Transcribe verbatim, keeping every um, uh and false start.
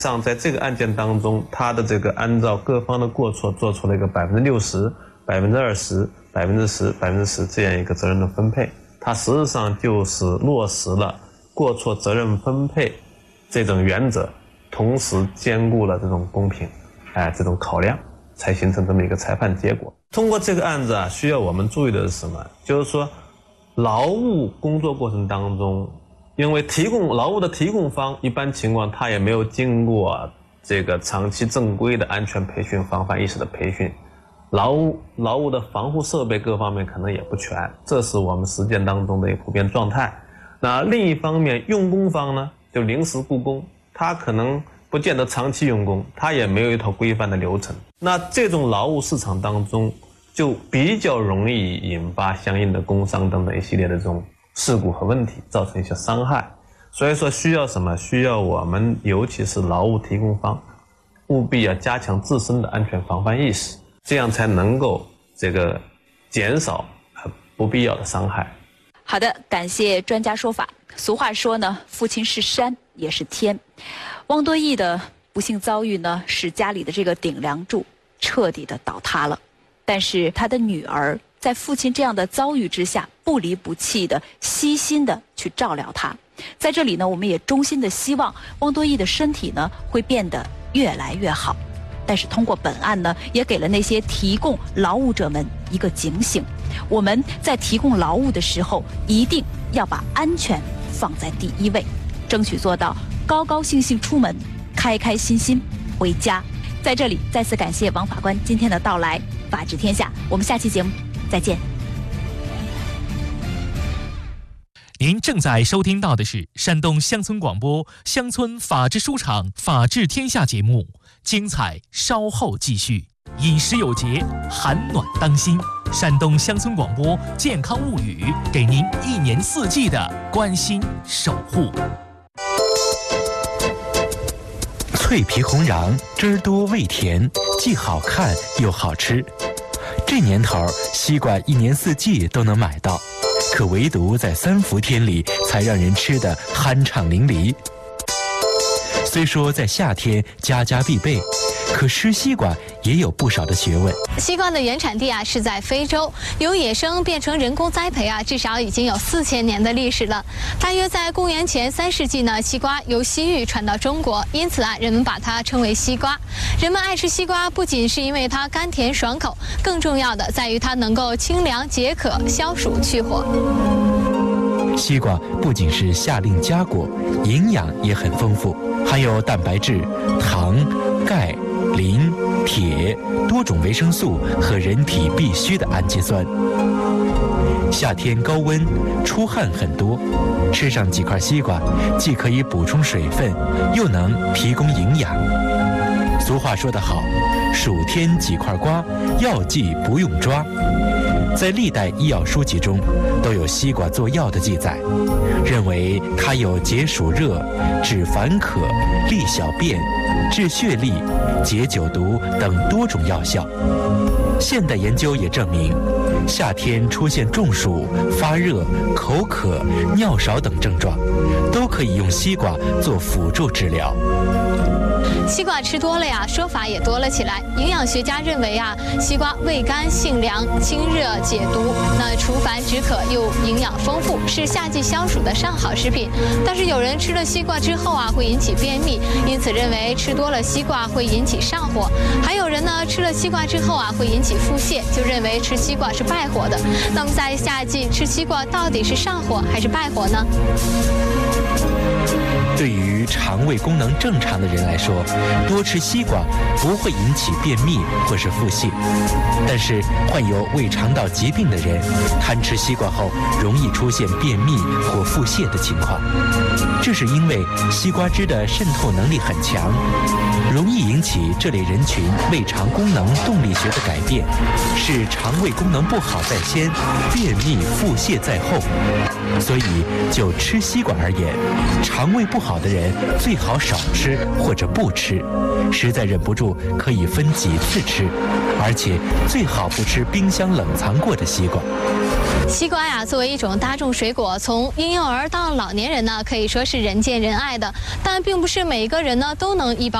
上在这个案件当中，他的这个按照各方的过错做出了一个百分之六十、百分之二十、百分之十、百分之十这样一个责任的分配，它实质上就是落实了过错责任分配这种原则，同时兼顾了这种公平，哎，这种考量，才形成这么一个裁判结果。通过这个案子啊，需要我们注意的是什么？就是说，劳务工作过程当中，因为提供劳务的提供方一般情况他也没有经过这个长期正规的安全培训、防范意识的培训，劳务劳务的防护设备各方面可能也不全，这是我们实践当中的一个普遍状态。那另一方面，用工方呢，就临时雇工，他可能不见得长期用工，他也没有一套规范的流程。那这种劳务市场当中，就比较容易引发相应的工伤等等一系列的这种事故和问题，造成一些伤害。所以说需要什么？需要我们尤其是劳务提供方，务必要加强自身的安全防范意识，这样才能够这个减少不必要的伤害。 好的，感谢专家说法。俗话说呢，父亲是山也是天。汪多益的不幸遭遇呢，使家里的这个顶梁柱彻底的倒塌了。但是他的女儿在父亲这样的遭遇之下，不离不弃的、悉心的去照料他。在这里呢，我们也衷心的希望汪多益的身体呢会变得越来越好。但是通过本案呢，也给了那些提供劳务者们一个警醒：我们在提供劳务的时候，一定要把安全放在第一位，争取做到高高兴兴出门，开开心心回家。在这里再次感谢王法官今天的到来，法治天下，我们下期节目再见。 您正在收听到的是山东乡村广播乡村法治书场法治天下节目，精彩稍后继续。饮食有节，寒暖当心。山东乡村广播健康物语，给您一年四季的关心守护。 脆皮红瓤，汁儿多味甜，既好看又好吃。这年头，西瓜一年四季都能买到，可唯独在三伏天里才让人吃得酣畅淋漓。虽说在夏天家家必备，可吃西瓜也有不少的学问。 西瓜的原产地啊是在非洲，由野生变成人工栽培啊，至少已经有四千年的历史了。大约在公元前三世纪呢，西瓜由西域传到中国，因此啊，人们把它称为西瓜。人们爱吃西瓜，不仅是因为它甘甜爽口，更重要的在于它能够清凉解渴、消暑去火。 西瓜不仅是夏令佳果，营养也很丰富，含有蛋白质、糖、钙、磷、铁多种维生素和人体必需的氨基酸。夏天高温，出汗很多，吃上几块西瓜，既可以补充水分，又能提供营养。俗话说得好，暑天几块瓜，药剂不用抓。在历代医药书籍中都有西瓜做药的记载，认为它有解暑热、止烦渴、利小便、治血痢、解酒毒等多种药效。现代研究也证明，夏天出现中暑、发热、口渴、尿少等症状，都可以用西瓜做辅助治疗。 西瓜吃多了呀，说法也多了起来。营养学家认为啊，西瓜味甘性凉、清热解毒，那除烦止渴又营养丰富，是夏季消暑的上好食品。但是有人吃了西瓜之后啊，会引起便秘，因此认为吃多了西瓜会引起上火。还有人呢，吃了西瓜之后啊，会引起腹泻，就认为吃西瓜是败火的。那么在夏季吃西瓜到底是上火还是败火呢？ 对于肠胃功能正常的人来说，多吃西瓜不会引起便秘或是腹泻。但是患有胃肠道疾病的人，贪吃西瓜后容易出现便秘或腹泻的情况。这是因为西瓜汁的渗透能力很强，容易引起这类人群胃肠功能动力学的改变，使肠胃功能不好在先，便秘腹泻在后。所以就吃西瓜而言，肠胃不好的人最好少吃或者不吃，实在忍不住可以分几次吃，而且最好不吃冰箱冷藏过的西瓜。 西瓜呀，作为一种大众水果，从婴幼儿到老年人呢，可以说是人见人爱的。但并不是每个人呢都能一饱